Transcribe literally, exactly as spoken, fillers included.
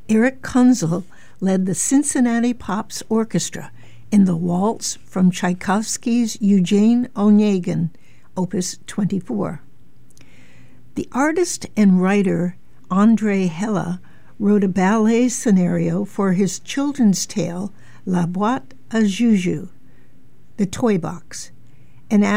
Eric Kunzel led the Cincinnati Pops Orchestra in the waltz from Tchaikovsky's Eugene Onegin, Opus twenty-four. The artist and writer André Hella wrote a ballet scenario for his children's tale La Boîte à Joujoux, The Toy Box, and